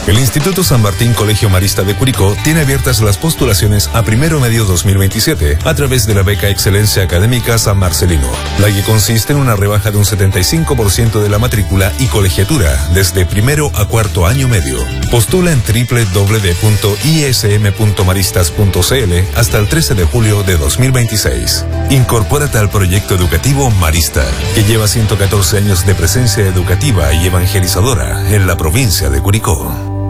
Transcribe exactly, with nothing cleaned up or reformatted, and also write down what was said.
El Instituto San Martín Colegio Marista de Curicó tiene abiertas las postulaciones a primero medio dos mil veintisiete a través de la beca Excelencia Académica San Marcelino, la que consiste en una rebaja de un setenta y cinco por ciento de la matrícula y colegiatura desde primero a cuarto año medio. Postula en doble u doble u doble u punto i s m punto maristas punto c l hasta el trece de julio de dos mil veintiséis. Incorpórate al proyecto educativo Marista, que lleva ciento catorce años de presencia educativa y evangelizadora en la provincia de Curicó.